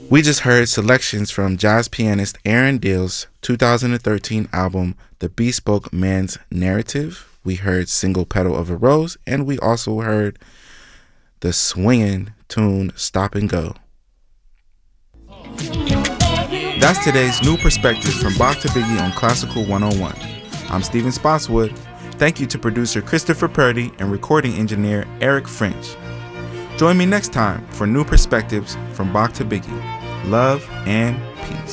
We just heard selections from jazz pianist Aaron Dill's 2013 album, The Bespoke Man's Narrative. We heard Single Petal of a Rose, and we also heard the swinging tune Stop and Go. That's today's New Perspectives from Bach to Biggie on Classical 101. I'm Stephen Spotswood. Thank you to producer Christopher Purdy and recording engineer Eric French. Join me next time for New Perspectives from Bach to Biggie. Love and peace.